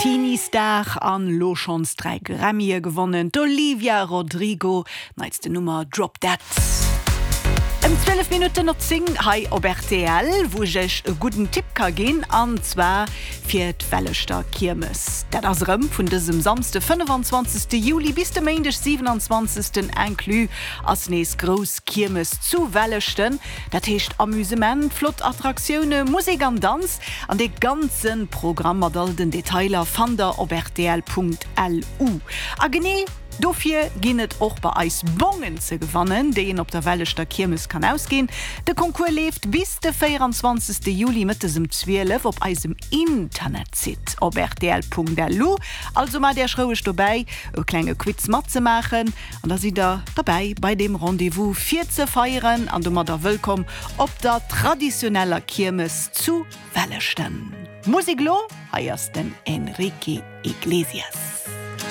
Teenie-Star an Lochons 3 Grammy gewonnen. Olivia Rodrigo, neits de Nummer Drop That. 12 Minuten noch zing hai op RTL, wo sech e guten Tipp ka gin, an zwar fir d'Wellechter Kirmes. Dat as Rëm vun diesem Samste 25. Juli bis dem Montag 27. Enklü as nees Gros Kirmes zu Wellechten. Dat heescht Amusement, Flottattraktionune, Musik an Tanz, an de ganzen Programmer all den Detailer fan der op rtl.lu. A gene dofir ginnet och bei eis Bongen ze gewannen, de op der Wellechter Kirmes kann ausgehen. De Konkurs lebt bis de 24. Juli mit dem 12 op eisem Internet sit op rtl.lu. Also mal der schrouech dabei e kleine Quiz mat ze machen, an da sie da dabei bei dem Rendezvous 4 ze feieren, an du mat da willkommen op der traditioneller Kirmes zu Wellechten. Musiklo heiers den Enrique Iglesias.